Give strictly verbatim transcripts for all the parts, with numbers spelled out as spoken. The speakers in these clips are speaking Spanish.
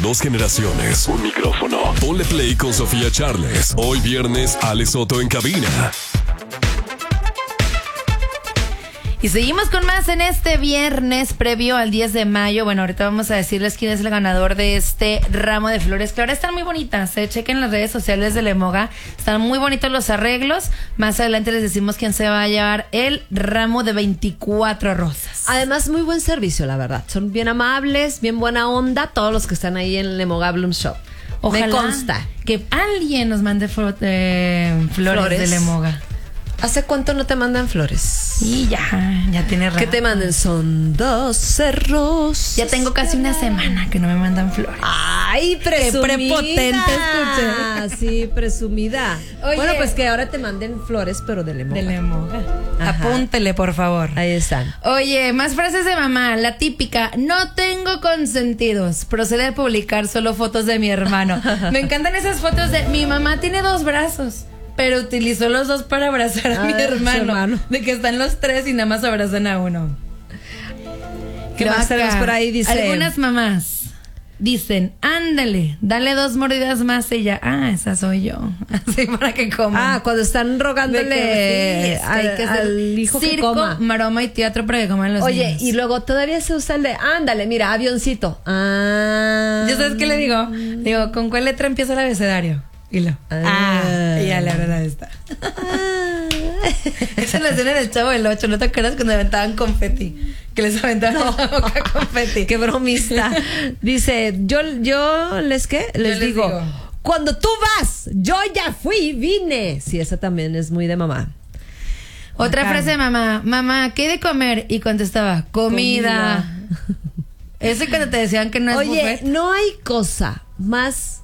dos generaciones, un micrófono. Ponle Play con Sofía Charles. Hoy viernes, Ale Soto en cabina. Y seguimos con más en este viernes previo al diez de mayo. Bueno, ahorita vamos a decirles quién es el ganador de este ramo de flores, que ahora están muy bonitas, ¿eh? Chequen las redes sociales de Lemoga, están muy bonitos los arreglos. Más adelante les decimos quién se va a llevar el ramo de veinticuatro rosas. Además, muy buen servicio, la verdad. Son bien amables, bien buena onda todos los que están ahí en Lemoga Bloom Shop. Ojalá me consta que alguien nos mande fo- eh, flores, flores de Lemoga. ¿Hace cuánto no te mandan flores? Y ya, ya tiene rato. ¿Qué te manden? Son doce rosas. Ya tengo casi una semana que no me mandan flores. ¡Ay, presumida! ¡Qué prepotente escuché! Sí, presumida. Oye, bueno, pues que ahora te manden flores, pero de Lemoga. De Lemoga. Ajá. Apúntele, por favor. Ahí están. Oye, más frases de mamá. La típica, no tengo consentidos. Procede a publicar solo fotos de mi hermano. Me encantan esas fotos de mi mamá tiene dos brazos, pero utilizó los dos para abrazar a, a mi hermano, hermano. De que están los tres y nada más abrazan a uno. ¿Qué más tenemos por ahí? Dice, algunas mamás dicen, ándale, dale dos mordidas más y ya, ah, esa soy yo. Así para que coma. Ah, cuando están rogándole que, sí, al, que al hijo circo, que coma. Maroma y teatro para que coman los Oye, niños. y luego todavía se usa el de, ándale, mira, avioncito. Ah. ¿Ya sabes qué le digo? Digo, ¿con cuál letra empieza el abecedario? Y lo, ah, ah, y ya le abro la esta. Ah. Esa es la escena del Chavo del Ocho, ¿no te acuerdas cuando aventaban confeti? Que les aventaban no. en la boca confeti. Qué bromista. Dice, yo, yo les qué, les, les digo, digo, cuando tú vas, yo ya fui, vine. Sí, esa también es muy de mamá. Otra Acá. frase de mamá, mamá, ¿qué hay de comer? Y contestaba, comida. comida. Ese cuando te decían que no es Oye, buffet. No hay cosa más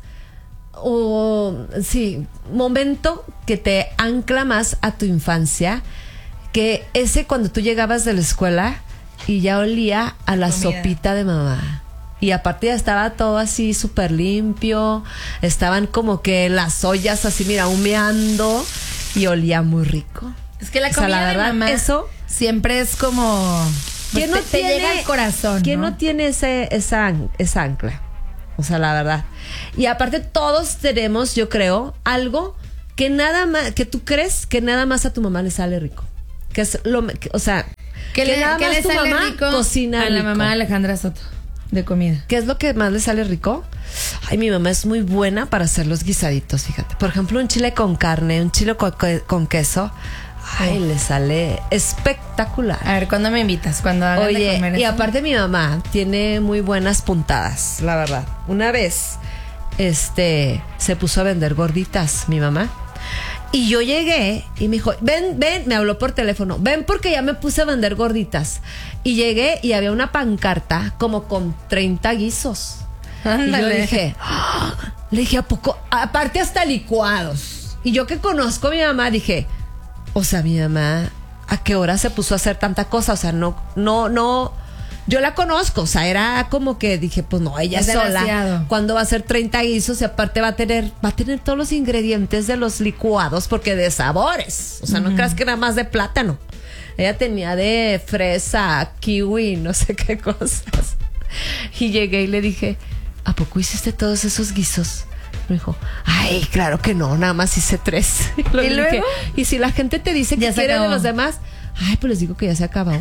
o sí, momento que te ancla más a tu infancia que ese cuando tú llegabas de la escuela y ya olía a la comida. Sopita de mamá. Y aparte ya estaba todo así súper limpio, estaban como que las ollas así, mira, humeando y olía muy rico. Es que la comida o sea, la verdad, de mamá eso siempre es como ¿quién pues no te, tiene, te llega al corazón, ¿quién no? no tiene ese, esa, esa ancla? O sea, la verdad. Y aparte todos tenemos, yo creo, algo que nada más, que tú crees que nada más a tu mamá le sale rico. Que es lo, que, o sea, que, que le, nada que más le tu sale mamá rico cocina a la rico. mamá de Alejandra Soto de comida. ¿Qué es lo que más le sale rico? Ay, mi mamá es muy buena para hacer los guisaditos, fíjate. Por ejemplo, un chile con carne, un chile con, con queso. Ay, le sale espectacular. A ver, ¿cuándo me invitas? Cuando hagas Oye, de comer y eso. aparte mi mamá tiene muy buenas puntadas, la verdad. Una vez, este, se puso a vender gorditas, mi mamá. Y yo llegué y me dijo, ven, ven, me habló por teléfono, ven porque ya me puse a vender gorditas. Y llegué y había una pancarta como con treinta guisos. Ándale. Y yo dije, ¡oh! Le dije, ¿a poco? Aparte hasta licuados. Y yo que conozco a mi mamá, dije, o sea, mi mamá, ¿a qué hora se puso a hacer tanta cosa? O sea, no, no, no, yo la conozco, o sea, era como que dije, pues no, ella es sola, demasiado. Cuando va a hacer treinta guisos y aparte va a tener, va a tener todos los ingredientes de los licuados, porque de sabores, o sea, no uh-huh. creas que nada más de plátano. Ella tenía de fresa, kiwi, no sé qué cosas. Y llegué y le dije, ¿a poco hiciste todos esos guisos? Me dijo, ay, claro que no, nada más hice tres. Y, ¿Y luego? Dije, y si la gente te dice que ya quiere de los demás, ay, pues les digo que ya se acabó.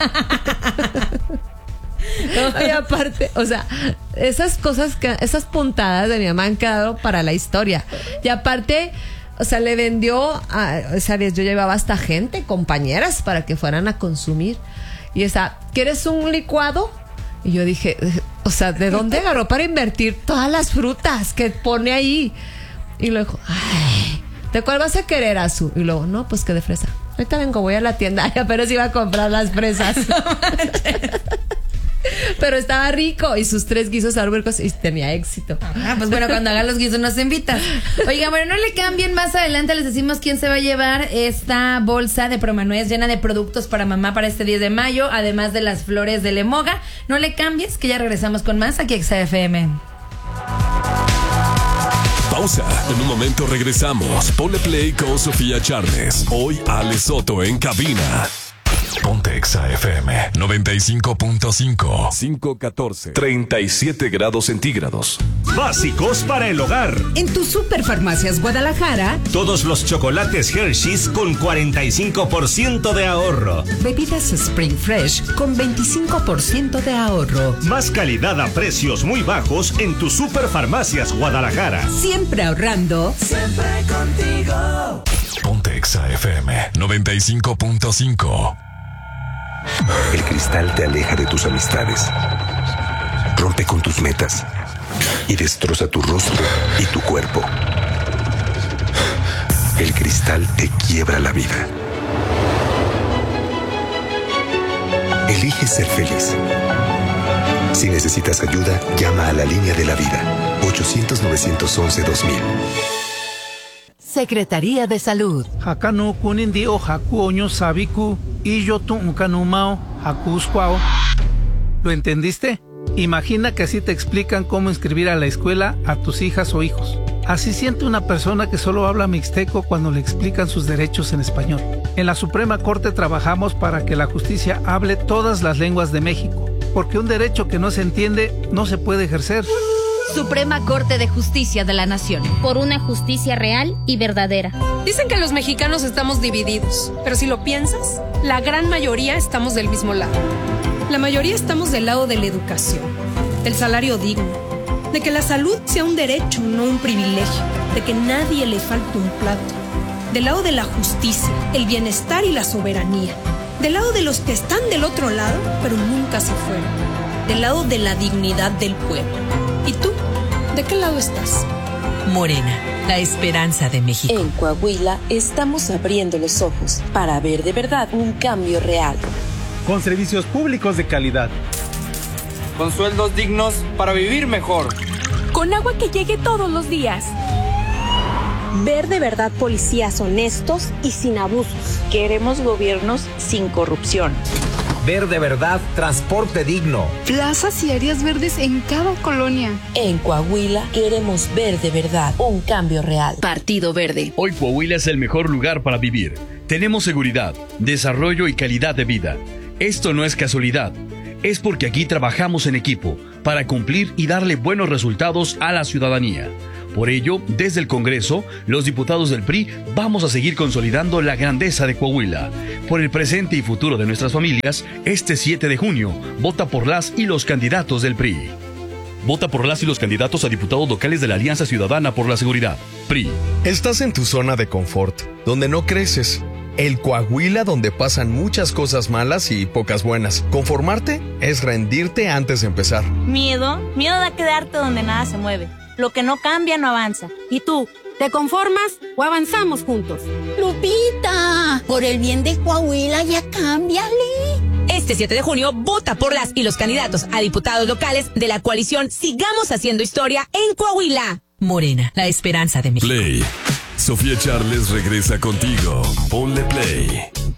Y aparte, o sea, esas cosas, que, esas puntadas de mi mamá han quedado para la historia. Y aparte, o sea, le vendió, a, o sea, yo llevaba hasta gente, compañeras, para que fueran a consumir. Y esa, ¿quieres un licuado? Y yo dije, o sea, ¿de dónde agarró para invertir todas las frutas que pone ahí? Y luego, ay, ¿de cuál vas a querer, Azu? Y luego, no, pues que de fresa. Ahorita vengo, voy a la tienda. Ay, apenas iba a comprar las fresas. Pero estaba rico y sus tres guisos arbóricos y tenía éxito. Ah, pues bueno, cuando haga los guisos nos invitas. Oiga, bueno, no le cambien, más adelante les decimos quién se va a llevar esta bolsa de Promanuez llena de productos para mamá para este diez de mayo, además de las flores de Lemoga. No le cambies, que ya regresamos con más aquí en X F M. Pausa, en un momento regresamos. Ponle Play con Sofía Charles. Hoy Ale Soto en cabina. Ponte Exa F M noventa y cinco punto cinco. cinco catorce. treinta y siete grados centígrados. Básicos para el hogar. En tu Superfarmacias Guadalajara, Todos los chocolates Hershey's con cuarenta y cinco por ciento de ahorro. bebidas Spring Fresh con veinticinco por ciento de ahorro. Más calidad a precios muy bajos en tu Superfarmacias Guadalajara. Siempre ahorrando. Siempre contigo. Ponte Exa F M noventa y cinco punto cinco. El cristal te aleja de tus amistades, rompe con tus metas y destroza tu rostro y tu cuerpo. El cristal te quiebra la vida. Elige ser feliz. Si necesitas ayuda, llama a la línea de la vida. ochocientos, novecientos once, dos mil. Secretaría de Salud. Hakano kunin o haku oño sabiku y yo tu unkanumao hakusquao. ¿Lo entendiste? Imagina que así te explican cómo inscribir a la escuela a tus hijas o hijos. Así siente una persona que solo habla mixteco cuando le explican sus derechos en español. En la Suprema Corte trabajamos para que la justicia hable todas las lenguas de México, porque un derecho que no se entiende no se puede ejercer. Suprema Corte de Justicia de la Nación. Por una justicia real y verdadera. Dicen que los mexicanos estamos divididos, pero si lo piensas, la gran mayoría estamos del mismo lado. La mayoría estamos del lado de la educación, del salario digno, de que la salud sea un derecho, no un privilegio, de que nadie le falte un plato, del lado de la justicia, el bienestar y la soberanía, del lado de los que están del otro lado, pero nunca se fueron, del lado de la dignidad del pueblo. ¿Y tú? ¿De qué lado estás? Morena, la esperanza de México. En Coahuila estamos abriendo los ojos para ver de verdad un cambio real. Con servicios públicos de calidad. Con sueldos dignos para vivir mejor. Con agua que llegue todos los días. Ver de verdad policías honestos y sin abusos. Queremos gobiernos sin corrupción. Ver de verdad transporte digno. Plazas y áreas verdes en cada colonia. En Coahuila queremos ver de verdad un cambio real. Partido Verde. Hoy Coahuila es el mejor lugar para vivir. Tenemos seguridad, desarrollo y calidad de vida. Esto no es casualidad. Es porque aquí trabajamos en equipo para cumplir y darle buenos resultados a la ciudadanía. Por ello, desde el Congreso, los diputados del P R I vamos a seguir consolidando la grandeza de Coahuila. Por el presente y futuro de nuestras familias, este siete de junio, vota por las y los candidatos del P R I. Vota por las y los candidatos a diputados locales de la Alianza Ciudadana por la Seguridad. P R I. Estás en tu zona de confort, donde no creces. El Coahuila donde pasan muchas cosas malas y pocas buenas. Conformarte es rendirte antes de empezar. Miedo, miedo de quedarte donde nada se mueve. Lo que no cambia no avanza. ¿Y tú, te conformas o avanzamos juntos? Lupita, por el bien de Coahuila ya cámbiale. Este siete de junio, vota por las y los candidatos a diputados locales de la coalición Sigamos Haciendo Historia en Coahuila. Morena, la esperanza de México. Play. Sofía Charles regresa contigo. Ponle play.